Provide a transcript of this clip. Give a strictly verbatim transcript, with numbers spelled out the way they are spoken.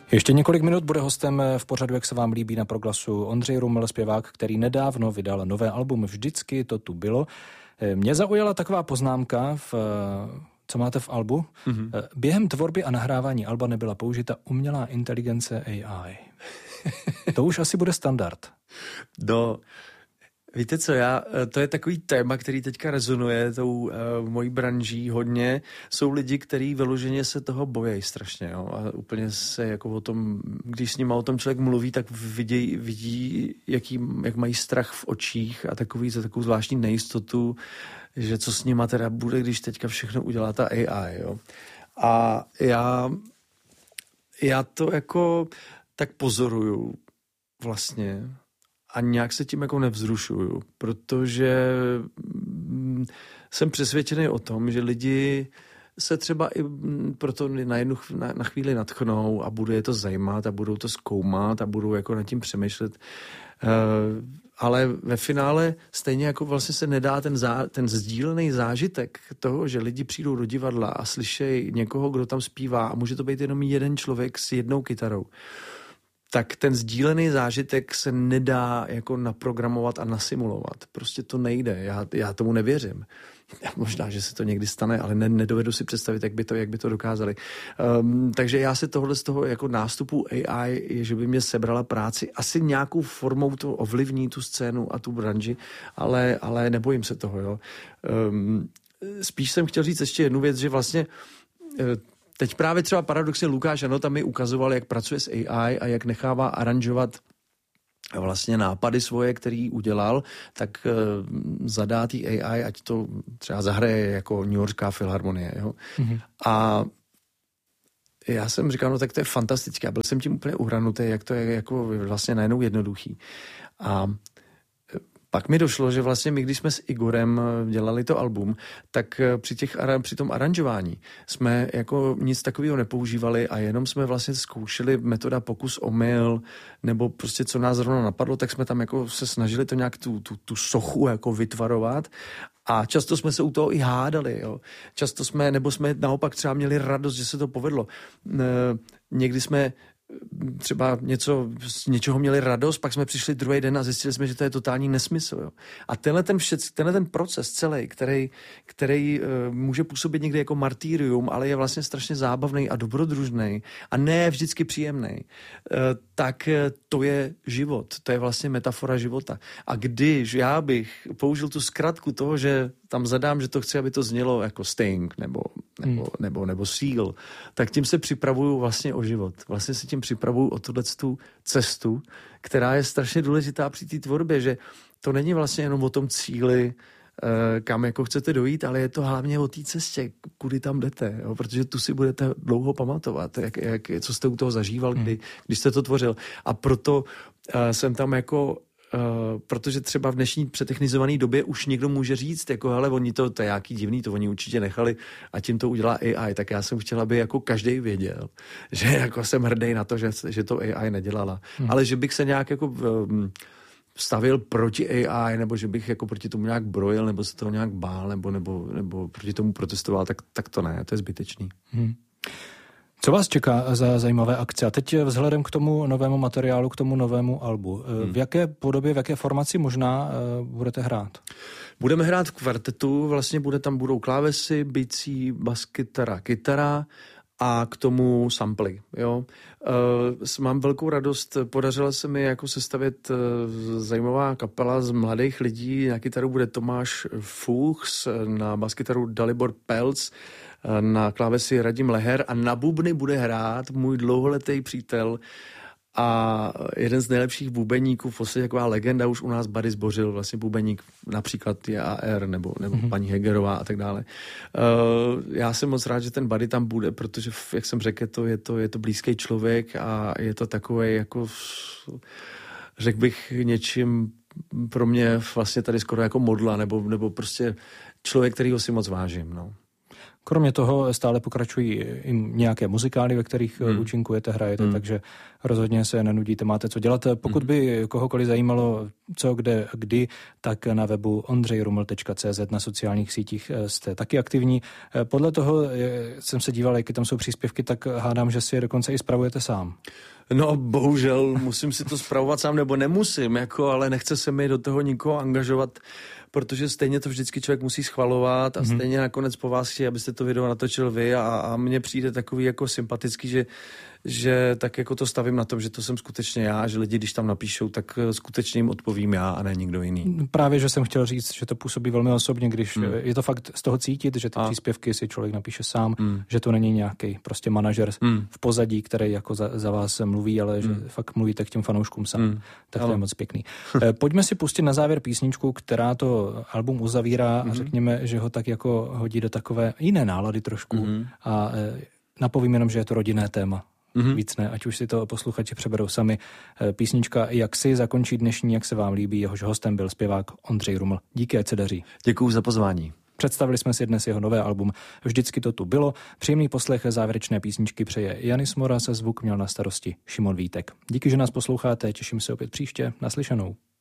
Ještě několik minut bude hostem v pořadu, jak se vám líbí, na Proglasu Ondřej Ruml, zpěvák, který nedávno vydal nové album Vždycky to tu bylo. Mě zaujala taková poznámka, v, co máte v albu. Mm-hmm. Během tvorby a nahrávání alba nebyla použita umělá inteligence A I. To už asi bude standard. No, víte co, já, to je takový téma, který teďka rezonuje tou uh, mojí branží hodně. Jsou lidi, kteří vyloženě se toho bojejí strašně, jo? A úplně se jako o tom, když s nima o tom člověk mluví, tak vidí, vidí jaký, jak mají strach v očích a takový, za takovou zvláštní nejistotu, že co s nima teda bude, když teďka všechno udělá ta A I, jo. A já, já to jako tak pozoruju vlastně a nějak se tím jako nevzrušuju, protože jsem přesvědčený o tom, že lidi se třeba i proto na jednu na, na chvíli nadchnou a bude je to zajímat a budou to zkoumat a budou jako nad tím přemýšlet. Uh, ale ve finále stejně jako vlastně se nedá ten, zá, ten sdílený zážitek toho, že lidi přijdou do divadla a slyšejí někoho, kdo tam zpívá a může to být jenom jeden člověk s jednou kytarou, tak ten sdílený zážitek se nedá jako naprogramovat a nasimulovat. Prostě to nejde. Já, já tomu nevěřím. Možná, že se to někdy stane, ale ne, nedovedu si představit, jak by to, jak by to dokázali. Um, takže já si tohle z toho jako nástupu A I, je, že by mě sebrala práci, asi nějakou formou to ovlivní tu scénu a tu branži, ale, ale nebojím se toho. Jo. Um, spíš jsem chtěl říct ještě jednu věc, že vlastně teď právě třeba paradoxně Lukáš, ano, tam mi ukazoval, jak pracuje s A I a jak nechává aranžovat vlastně nápady svoje, který udělal, tak uh, zadá tý A I, ať to třeba zahraje jako New Yorkská filharmonie. Jo? Mm-hmm. A já jsem říkal, no tak to je fantastické. A byl jsem tím úplně uhranutý, jak to je jako vlastně najednou jednoduchý. A pak mi došlo, že vlastně my, když jsme s Igorem dělali to album, tak při, těch, při tom aranžování jsme jako nic takového nepoužívali a jenom jsme vlastně zkoušeli metoda pokus omyl, nebo prostě co nás zrovna napadlo, tak jsme tam jako se snažili to nějak tu, tu, tu sochu jako vytvarovat. A často jsme se u toho i hádali, jo. Často jsme, nebo jsme naopak třeba měli radost, že se to povedlo. Někdy jsme třeba něco, z něčeho měli radost, pak jsme přišli druhý den a zjistili jsme, že to je totální nesmysl. Jo. A tenhle ten, všec, tenhle ten proces celý, který, který uh, může působit někdy jako martýrium, ale je vlastně strašně zábavný a dobrodružný a ne vždycky příjemný, uh, tak uh, to je život. To je vlastně metafora života. A když já bych použil tu zkratku toho, že tam zadám, že to chci, aby to znělo jako Sting nebo, nebo, hmm. nebo, nebo Seal, tak tím se připravuju vlastně o život. Vlastně se tím připravuju o tuhletu cestu, která je strašně důležitá při té tvorbě, že to není vlastně jenom o tom cíli, kam jako chcete dojít, ale je to hlavně o té cestě, kudy tam jdete, jo? Protože tu si budete dlouho pamatovat, jak, jak, co jste u toho zažíval, kdy, když jste to tvořil. A proto uh, jsem tam jako Uh, protože třeba v dnešní přetechnizované době už někdo může říct, jako hele, oni to, to je nějaký divný, to oni určitě nechali a tím to udělá A I, tak já jsem chtěla, aby jako každej věděl, že jako jsem hrdý na to, že, že to A I nedělala. Hmm. Ale že bych se nějak jako um, stavil proti A I, nebo že bych jako proti tomu nějak brojil, nebo se toho nějak bál, nebo, nebo, nebo proti tomu protestoval, tak, tak to ne, to je zbytečný. Hmm. Co vás čeká za zajímavé akce? A teď vzhledem k tomu novému materiálu, k tomu novému albu. Hmm. V jaké podobě, v jaké formaci možná uh, budete hrát? Budeme hrát v kvartetu, vlastně bude tam budou klávesy, bicí, baskytara, kytara a k tomu samply. Jo? Uh, mám velkou radost, podařilo se mi jako sestavit uh, zajímavá kapela z mladých lidí. Na kytaru bude Tomáš Fuchs, na baskytaru Dalibor Pelc, na klávesi Radim Leher a na bubny bude hrát můj dlouholetý přítel a jeden z nejlepších bubeníků, v podstatě taková legenda, už u nás Barry Zbořil, vlastně bubeník například J A R nebo, nebo mm-hmm. paní Hegerová a tak dále. Uh, já jsem moc rád, že ten Barry tam bude, protože, jak jsem řekl, to je to, je to blízký člověk a je to takový jako, řekl bych, něčím pro mě vlastně tady skoro jako modla, nebo, nebo prostě člověk, kterýho si moc vážím, no. Kromě toho stále pokračují i nějaké muzikály, ve kterých hmm. účinkujete, hrajete, hmm. takže rozhodně se nenudíte, máte co dělat. Pokud by kohokoliv zajímalo, co, kde, kdy, tak na webu ondřejruml tečka cé zet, na sociálních sítích jste taky aktivní. Podle toho jsem se díval, jaké tam jsou příspěvky, tak hádám, že si je dokonce i spravujete sám. No bohužel musím si to spravovat sám, nebo nemusím, jako, ale nechce se mi do toho nikoho angažovat, protože stejně to vždycky člověk musí schvalovat a mm-hmm. stejně nakonec po vás chtějí, abyste to video natočil vy a, a mně přijde takový jako sympatický, že, že tak jako to stavím na tom, že to jsem skutečně já, že lidi, když tam napíšou, tak skutečně jim odpovím já a ne nikdo jiný. Právě, že jsem chtěl říct, že to působí velmi osobně, když mm. je to fakt z toho cítit, že ty a. příspěvky si člověk napíše sám, mm. že to není nějaký prostě manažer mm. v pozadí, který jako za, za vás mluví, ale že mm. fakt mluvíte k těm fanouškům sám. Mm. Tak to ano. je moc pěkný. Pojďme si pustit na závěr písničku, která to album uzavírá mm. a řekněme, že ho tak jako hodí do takové jiné nálady trošku mm. a napovím jenom, že je to rodinné téma. Mm-hmm. Víc ne, ať už si to posluchači přeberou sami. Písnička Jak si zakončí dnešní, jak se vám líbí, jehož hostem byl zpěvák Ondřej Ruml. Díky, ať se daří. Děkuju za pozvání. Představili jsme si dnes jeho nové album Vždycky to tu bylo. Příjemný poslech závěrečné písničky přeje Janis Moras, zvuk měl na starosti Šimon Vítek. Díky, že nás posloucháte, těším se opět příště. Naslyšenou.